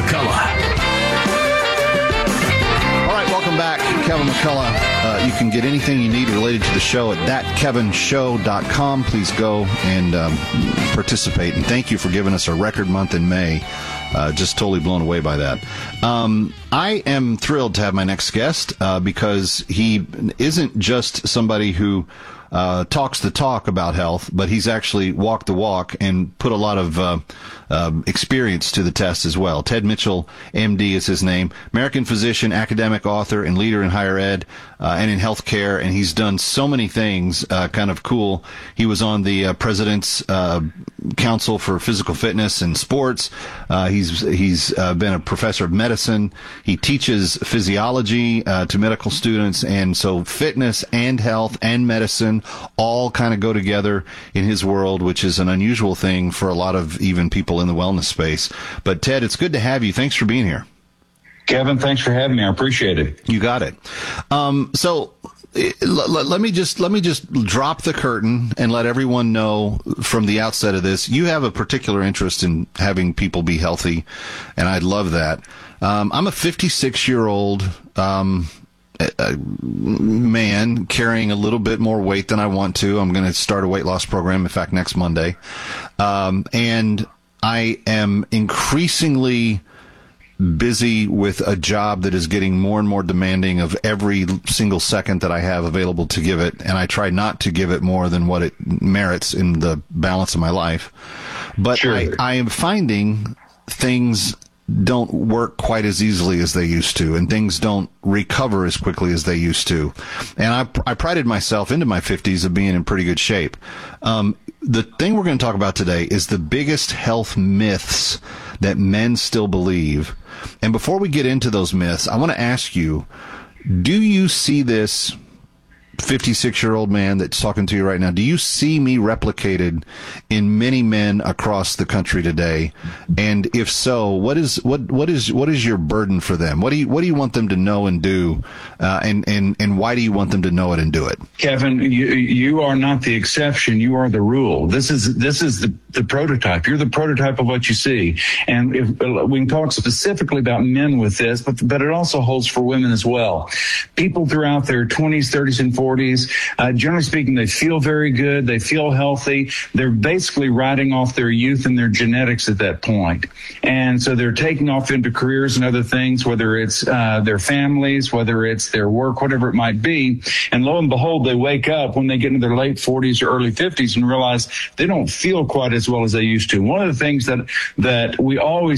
McCullough. All right, welcome back. Kevin McCullough. You can get anything you need related to the show at thatkevinshow.com. Please go and participate. And thank you for giving us a record month in May. Just totally blown away by that. I am thrilled to have my next guest because he isn't just somebody who talks the talk about health, but he's actually walked the walk and put a lot of experience to the test as well. Ted Mitchell, MD is his name, American physician, academic author, and leader in higher ed and in healthcare, and he's done so many things kind of cool. He was on the President's Council for Physical Fitness and Sports. He's been a professor of medicine. He teaches physiology to medical students, and so fitness and health and medicine all kind of go together in his world, which is an unusual thing for a lot of even people in the wellness space. But Ted, it's good to have you. Thanks for being here. Kevin, thanks for having me. I appreciate it. You got it. So let me just drop the curtain and let everyone know from the outset of this, you have a particular interest in having people be healthy, and I love that. I'm a 56-year-old man carrying a little bit more weight than I want to. I'm going to start a weight loss program, in fact, next Monday. And I am increasingly busy with a job that is getting more and more demanding of every single second that I have available to give it, and I try not to give it more than what it merits in the balance of my life. But sure. I am finding things don't work quite as easily as they used to, and things don't recover as quickly as they used to. And I prided myself into my 50s of being in pretty good shape. The thing we're going to talk about today is the biggest health myths that men still believe. And before we get into those myths, I want to ask you, do you see this 56-year-old man that's talking to you right now? Do you see me replicated in many men across the country today? And if so, what is your burden for them? What do you want them to know and do? And why do you want them to know it and do it? Kevin, you are not the exception. You are the rule. This is the prototype. You're the prototype of what you see. And if we can talk specifically about men with this, but it also holds for women as well. People throughout their 20s, 30s, and 40s, generally speaking, they feel very good. They feel healthy. They're basically riding off their youth and their genetics at that point. And so they're taking off into careers and other things, whether it's their families, whether it's their work, whatever it might be. And lo and behold, they wake up when they get into their late 40s or early 50s and realize they don't feel quite as well as they used to. One of the things that we always